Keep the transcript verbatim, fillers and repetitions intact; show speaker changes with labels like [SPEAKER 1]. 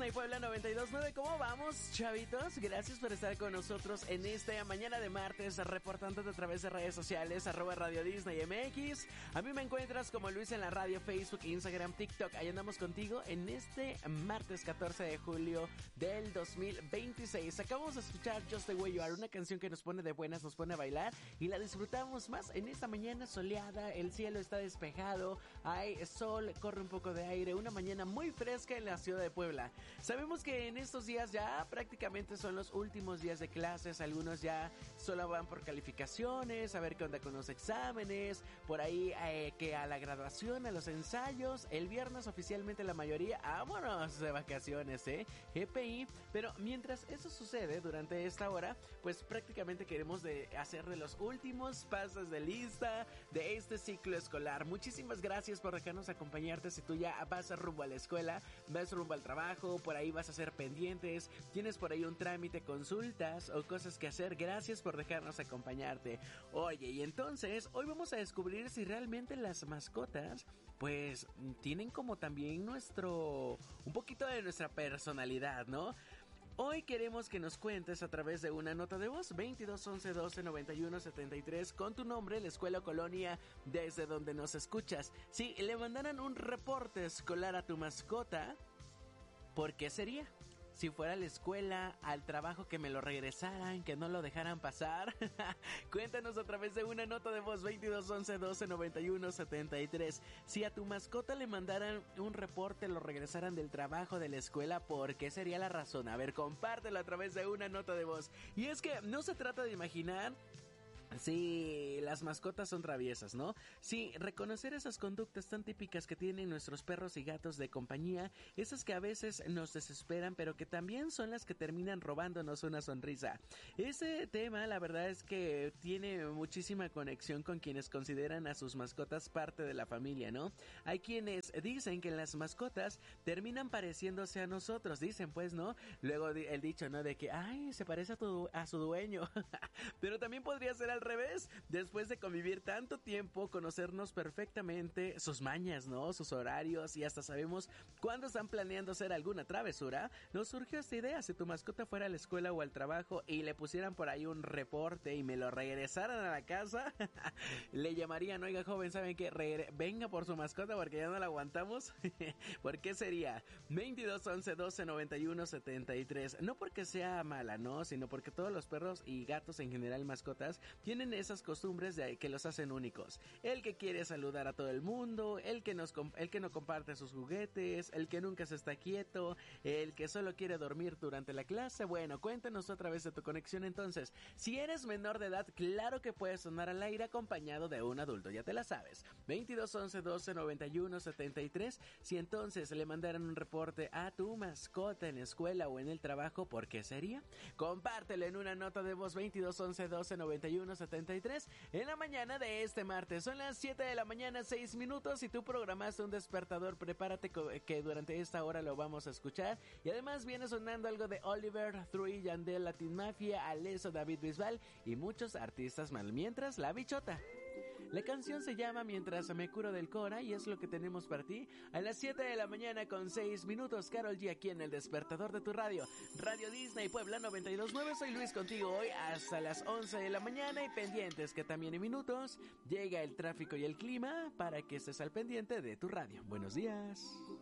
[SPEAKER 1] Disney Puebla noventa y dos punto nueve. ¿Cómo vamos, chavitos? Gracias por estar con nosotros en esta mañana de martes, reportándote a través de redes sociales, arroba Radio Disney M X. A mí me encuentras como Luis en la radio, Facebook, Instagram, TikTok. Ahí andamos contigo en este martes catorce de julio del dos mil veintiséis. Acabamos de escuchar Just the Way You Are, una canción que nos pone de buenas, nos pone a bailar y la disfrutamos más en esta mañana soleada. El cielo está despejado, hay sol, corre un poco de aire, una mañana muy fresca en la ciudad de Puebla. Sabemos que en estos días ya prácticamente son los últimos días de clases, algunos ya solo van por calificaciones, a ver qué onda con los exámenes, por ahí eh, que a la graduación, a los ensayos, el viernes oficialmente la mayoría, vámonos de vacaciones, eh, G P I, pero mientras eso sucede durante esta hora, pues prácticamente queremos de hacer de los últimos pasos de lista de este ciclo escolar. Muchísimas gracias por dejarnos acompañarte si tú ya vas rumbo a la escuela, vas rumbo al trabajo, por ahí vas a hacer pendientes, tienes por ahí un trámite, consultas o cosas que hacer. Gracias por dejarnos acompañarte. Oye, y entonces hoy vamos a descubrir si realmente las mascotas pues tienen como también nuestro, un poquito de nuestra personalidad, ¿no? Hoy queremos que nos cuentes a través de una nota de voz veintidós once doce noventa y uno setenta y tres con tu nombre, la escuela o colonia desde donde nos escuchas. Si le mandaran un reporte escolar a tu mascota, ¿por qué sería? Si fuera a la escuela, al trabajo, que me lo regresaran, que no lo dejaran pasar. Cuéntanos a través de una nota de voz veintidós once doce noventa y uno setenta y tres. Si a tu mascota le mandaran un reporte, lo regresaran del trabajo, de la escuela, ¿por qué sería la razón? A ver, compártelo a través de una nota de voz. Y es que no se trata de imaginar. Sí, las mascotas son traviesas, ¿no? Sí, reconocer esas conductas tan típicas que tienen nuestros perros y gatos de compañía, esas que a veces nos desesperan, pero que también son las que terminan robándonos una sonrisa. Ese tema, la verdad es que tiene muchísima conexión con quienes consideran a sus mascotas parte de la familia, ¿no? Hay quienes dicen que las mascotas terminan pareciéndose a nosotros, dicen pues, ¿no? Luego el dicho, ¿no? De que, ay, se parece a, tu, a su dueño. Pero también podría ser al revés, después de convivir tanto tiempo, conocernos perfectamente sus mañas, ¿no? Sus horarios, y hasta sabemos cuándo están planeando hacer alguna travesura. Nos surgió esta idea: si tu mascota fuera a la escuela o al trabajo y le pusieran por ahí un reporte y me lo regresaran a la casa, le llamarían, oiga joven, ¿saben qué? Regre- venga por su mascota porque ya no la aguantamos. ¿Por qué sería? veintidós once doce noventa y uno setenta y tres. No porque sea mala, no, sino porque todos los perros y gatos en general, mascotas, tienen esas costumbres de que los hacen únicos. El que quiere saludar a todo el mundo, el que, nos, el que no comparte sus juguetes, el que nunca se está quieto, el que solo quiere dormir durante la clase. Bueno, cuéntanos a través de tu conexión entonces. Si eres menor de edad, claro que puedes sonar al aire acompañado de un adulto, ya te la sabes. veintidós once doce noventa y uno setenta y tres. Si entonces le mandaran un reporte a tu mascota en la escuela o en el trabajo, ¿por qué sería? Compártelo en una nota de voz veintidós once doce noventa y uno setenta y tres en la mañana de este martes. Son las siete de la mañana, seis minutos. Si tú programaste un despertador, prepárate que durante esta hora lo vamos a escuchar. Y además viene sonando algo de Oliver, Tree, Yandel, Latin Mafia, Alesso, David Bisbal y muchos artistas más. Mientras, La Bichota. La canción se llama Mientras me curo del cora y es lo que tenemos para ti a las siete de la mañana con seis minutos. Karol G aquí en el despertador de tu radio, Radio Disney Puebla noventa y dos punto nueve. Soy Luis contigo hoy hasta las once de la mañana y pendientes que también en minutos llega el tráfico y el clima para que estés al pendiente de tu radio. Buenos días.